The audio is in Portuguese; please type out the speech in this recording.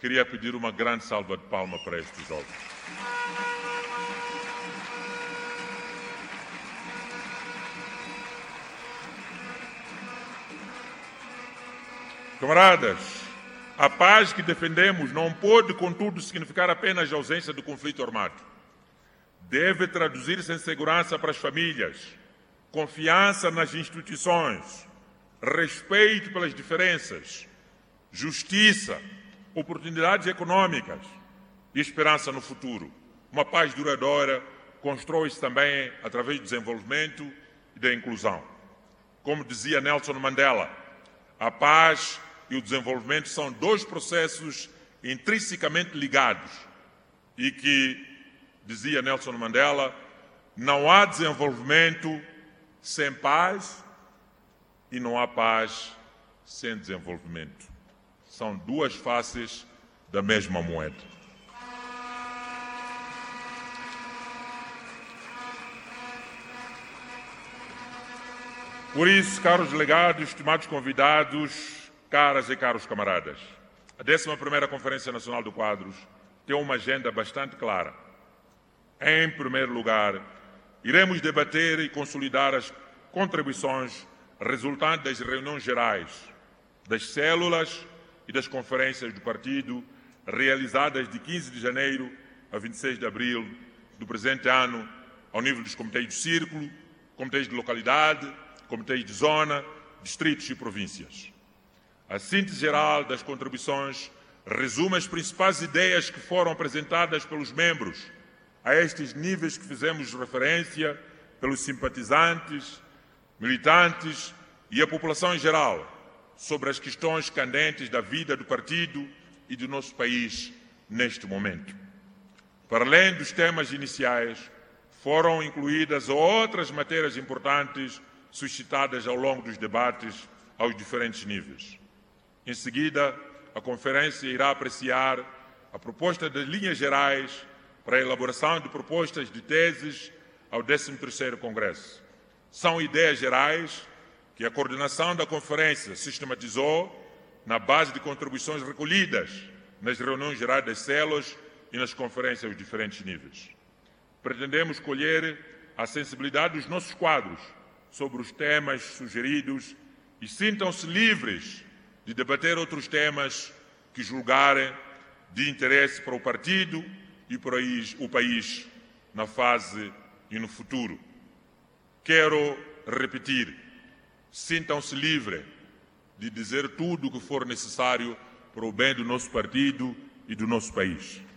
queria pedir uma grande salva de palmas para estes jovens. Camaradas, a paz que defendemos não pode, contudo, significar apenas a ausência do conflito armado. Deve traduzir-se em segurança para as famílias, confiança nas instituições, respeito pelas diferenças, justiça, oportunidades econômicas e esperança no futuro. Uma paz duradoura constrói-se também através do desenvolvimento e da inclusão. Como dizia Nelson Mandela, a paz e o desenvolvimento são dois processos intrinsecamente ligados e que, dizia Nelson Mandela, não há desenvolvimento sem paz e não há paz sem desenvolvimento. São duas faces da mesma moeda. Por isso, caros delegados, estimados convidados, caras e caros camaradas, a 11ª Conferência Nacional do Quadros tem uma agenda bastante clara. Em primeiro lugar, iremos debater e consolidar as contribuições resultantes das reuniões gerais, das células e das conferências do partido realizadas de 15 de janeiro a 26 de abril do presente ano ao nível dos comitês de círculo, comitês de localidade, comitês de zona, distritos e províncias. A síntese geral das contribuições resume as principais ideias que foram apresentadas pelos membros a estes níveis que fizemos referência, pelos simpatizantes, militantes e a população em geral, sobre as questões candentes da vida do partido e do nosso país neste momento. Para além dos temas iniciais, foram incluídas outras matérias importantes suscitadas ao longo dos debates aos diferentes níveis. Em seguida, a conferência irá apreciar a proposta das linhas gerais para a elaboração de propostas de teses ao 13º Congresso. São ideias gerais que a coordenação da conferência sistematizou na base de contribuições recolhidas nas reuniões gerais das células e nas conferências aos diferentes níveis. Pretendemos colher a sensibilidade dos nossos quadros sobre os temas sugeridos e sintam-se livres de debater outros temas que julgarem de interesse para o partido e para o país na fase e no futuro. Quero repetir, sintam-se livres de dizer tudo o que for necessário para o bem do nosso partido e do nosso país.